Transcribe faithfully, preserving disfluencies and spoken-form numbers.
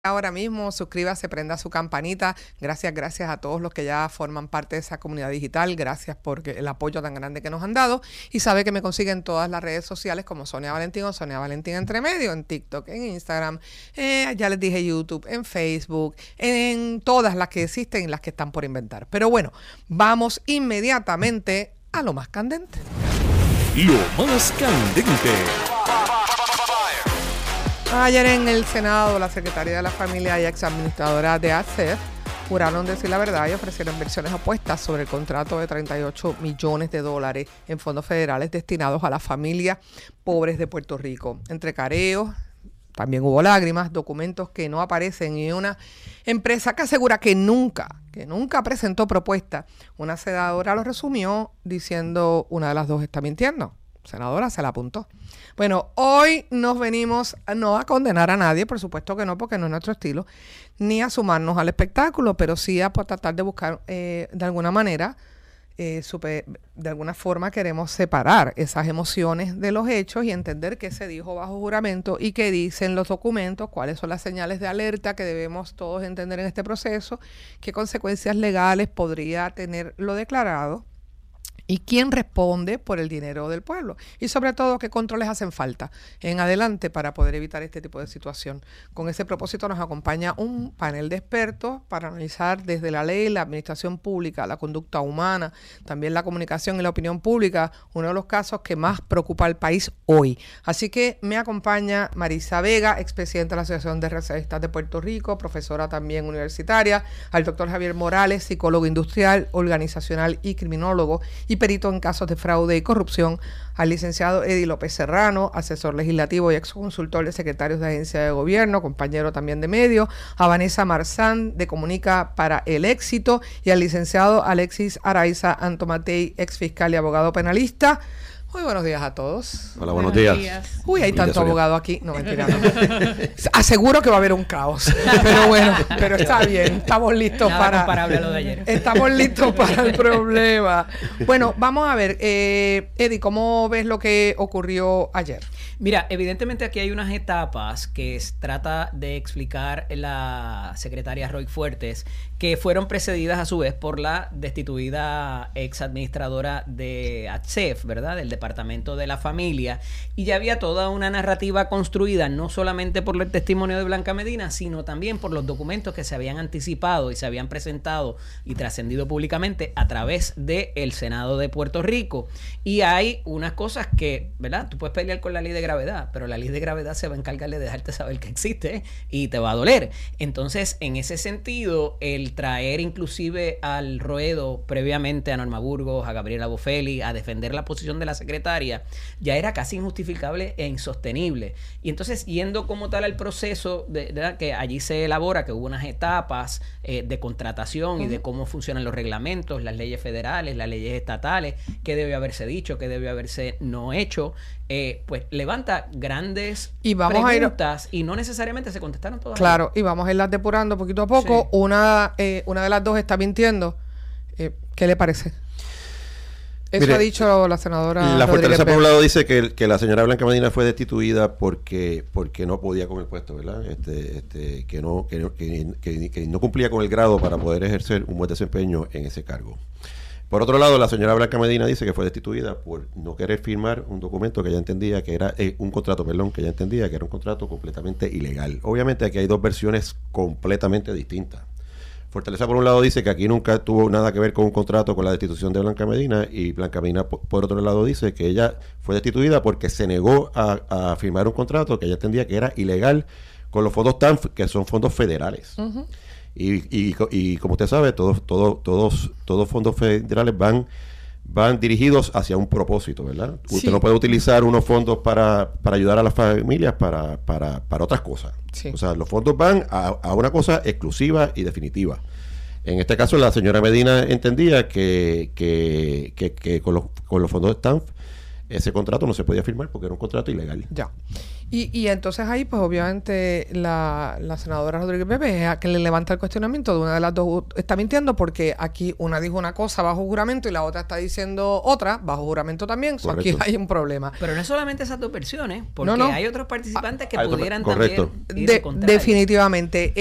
Ahora mismo, suscríbase, prenda su campanita. Gracias, gracias a todos los que ya forman parte de esa comunidad digital. Gracias por el apoyo tan grande que nos han dado. Y sabe que me consiguen en todas las redes sociales como Sonia Valentín o Sonia Valentín Entre Medio, en TikTok, en Instagram, eh, ya les dije YouTube, en Facebook, en todas las que existen y las que están por inventar. Pero bueno, vamos inmediatamente a lo más candente. Lo más candente. Ayer en el Senado, la secretaria de la Familia y ex administradora de A C E F juraron decir la verdad y ofrecieron versiones opuestas sobre el contrato de treinta y ocho millones de dólares en fondos federales destinados a las familias pobres de Puerto Rico. Entre careos, también hubo lágrimas, documentos que no aparecen y una empresa que asegura que nunca, que nunca presentó propuesta. Una senadora lo resumió diciendo una de las dos está mintiendo. Senadora, se la apuntó. Bueno, hoy nos venimos no a condenar a nadie, por supuesto que no, porque no es nuestro estilo, ni a sumarnos al espectáculo, pero sí a pues, tratar de buscar eh, de alguna manera, eh, super, de alguna forma queremos separar esas emociones de los hechos y entender qué se dijo bajo juramento y qué dicen los documentos, cuáles son las señales de alerta que debemos todos entender en este proceso, qué consecuencias legales podría tener lo declarado. ¿Y quién responde por el dinero del pueblo? Y sobre todo, ¿qué controles hacen falta en adelante para poder evitar este tipo de situación? Con ese propósito nos acompaña un panel de expertos para analizar desde la ley, la administración pública, la conducta humana, también la comunicación y la opinión pública, uno de los casos que más preocupa al país hoy. Así que me acompaña Marisa Vega, expresidenta de la Asociación de Reservistas de Puerto Rico, profesora también universitaria, al doctor Javier Morales, psicólogo industrial, organizacional y criminólogo, y perito en casos de fraude y corrupción, al licenciado Eddie López Serrano, asesor legislativo y ex consultor de secretarios de agencia de gobierno, compañero también de medios, a Vanessa Marzán de Comunica para el Éxito y al licenciado Alexis Araiza Antomatei, ex fiscal y abogado penalista. Muy buenos días a todos. Hola, buenos, buenos días. días. Uy, hay tanto abogado aquí. No, mentira. No. Aseguro que va a haber un caos. Pero bueno, pero está bien. Estamos listos Nada para... comparable a lo de ayer. Estamos listos para el problema. Bueno, vamos a ver. Eh, Eddie, ¿cómo ves lo que ocurrió ayer? Mira, evidentemente aquí hay unas etapas que es, trata de explicar la secretaria Roy Fuertes, que fueron precedidas a su vez por la destituida ex administradora de A C E F, ¿verdad? Del Departamento de la Familia. Y ya había toda una narrativa construida, no solamente por el testimonio de Blanca Medina, sino también por los documentos que se habían anticipado y se habían presentado y trascendido públicamente a través del Senado de Puerto Rico. Y hay unas cosas que, ¿verdad? Tú puedes pelear con la ley de gravedad, pero la ley de gravedad se va a encargar de dejarte saber que existe y te va a doler. Entonces, en ese sentido, el traer inclusive al ruedo previamente a Norma Burgos, a Gabriela Boffelli, a defender la posición de la secretaria, ya era casi injustificable e insostenible. Y entonces, yendo como tal al proceso de, de que allí se elabora, que hubo unas etapas eh, de contratación uh-huh. y de cómo funcionan los reglamentos, las leyes federales, las leyes estatales, qué debe haberse dicho, qué debe haberse no hecho, eh, pues levanta grandes y vamos preguntas a ir, y no necesariamente se contestaron todas. Claro, y vamos a irlas depurando poquito a poco. Sí. Una, eh, una de las dos está mintiendo. Eh, ¿Qué le parece? Eso Mire, ha dicho la senadora. La Fortaleza Poblado dice que, que la señora Blanca Medina fue destituida porque porque no podía con el puesto, ¿verdad? Este, este, que no que, que, que, que no cumplía con el grado para poder ejercer un buen desempeño en ese cargo. Por otro lado, la señora Blanca Medina dice que fue destituida por no querer firmar un documento que ella entendía que era eh, un contrato, perdón, que ella entendía que era un contrato completamente ilegal. Obviamente aquí hay dos versiones completamente distintas. Fortaleza por un lado dice que aquí nunca tuvo nada que ver con un contrato con la destitución de Blanca Medina, y Blanca Medina por, por otro lado dice que ella fue destituida porque se negó a, a firmar un contrato que ella entendía que era ilegal con los fondos T A N F, que son fondos federales. Uh-huh. Y, y, y como usted sabe, todos, todos, todos, todos fondos federales van, van dirigidos hacia un propósito, ¿verdad? Sí. Usted no puede utilizar unos fondos para, para ayudar a las familias para, para, para otras cosas. Sí. O sea, los fondos van a, a una cosa exclusiva y definitiva. En este caso, la señora Medina entendía que, que, que, que con, los, con los fondos de T A N F ese contrato no se podía firmar porque era un contrato ilegal. Ya. Y, y entonces ahí, pues obviamente la, la senadora Rodríguez Bebe es a que le levanta el cuestionamiento de una de las dos. Está mintiendo porque aquí una dijo una cosa bajo juramento y la otra está diciendo otra bajo juramento también. So, aquí hay un problema. Pero no es solamente esas dos versiones, porque no, no. hay otros participantes que hay pudieran otro, también correcto. ir De, en contrario. definitivamente.